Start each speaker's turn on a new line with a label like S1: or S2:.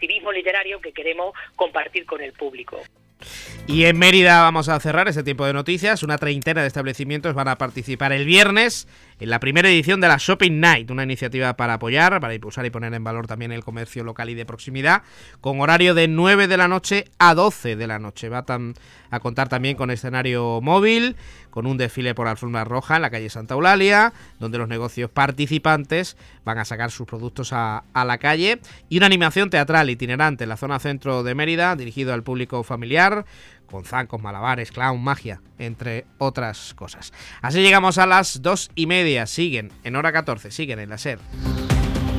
S1: activismo literario que queremos compartir con el público.
S2: Y en Mérida vamos a cerrar ese tiempo de noticias. Una treintena de establecimientos van a participar el viernes en la primera edición de la Shopping Night, una iniciativa para apoyar, para impulsar y poner en valor también el comercio local y de proximidad, con horario de 9 de la noche a 12 de la noche. Va a contar también con escenario móvil, con un desfile por alfombra roja en la calle Santa Eulalia, donde los negocios participantes van a sacar sus productos a la calle, y una animación teatral itinerante en la zona centro de Mérida, dirigido al público familiar, con zancos, malabares, clown, magia, entre otras cosas. Así llegamos a las 2:30. Siguen en Hora 14, siguen en la SER.